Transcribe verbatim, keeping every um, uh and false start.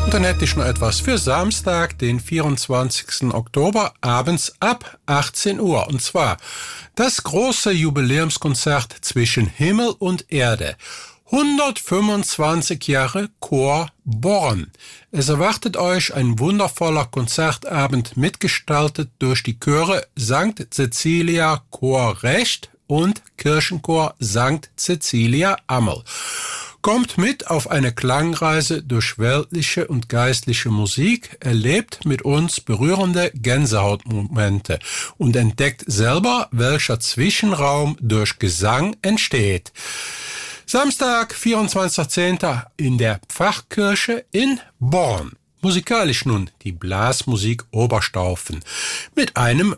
Und dann hätte ich noch etwas für Samstag, den vierundzwanzigsten Oktober, abends ab achtzehn Uhr. Und zwar das große Jubiläumskonzert zwischen Himmel und Erde. hundertfünfundzwanzig Jahre Chor Born. Es erwartet euch ein wundervoller Konzertabend, mitgestaltet durch die Chöre Sankt Cecilia Chor Recht und Kirchenchor Sankt Cecilia Ammel. Kommt mit auf eine Klangreise durch weltliche und geistliche Musik, erlebt mit uns berührende Gänsehautmomente und entdeckt selber, welcher Zwischenraum durch Gesang entsteht. Samstag, vierundzwanzigster zehnter in der Pfarrkirche in Born. Musikalisch nun die Blasmusik Oberstaufen mit einem